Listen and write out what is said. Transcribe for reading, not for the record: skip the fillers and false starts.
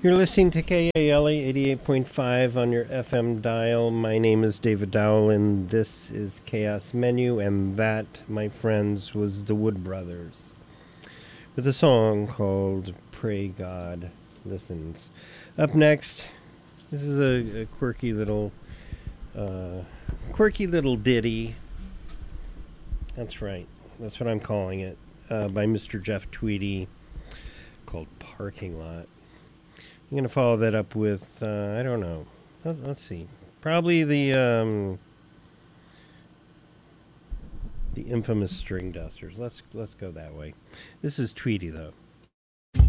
You're listening to KALE 88.5 on your FM dial. My name is David Dowell, and this is Chaos Menu, and that, my friends, was the Wood Brothers with a song called Pray God Listens. Up next, this is a quirky little ditty. That's right. That's what I'm calling it, by Mr. Jeff Tweedy, called Parking Lot. I'm going to follow that up with, I don't know. Let's see. Probably the infamous String Dusters. Let's go that way. This is Tweedy, though.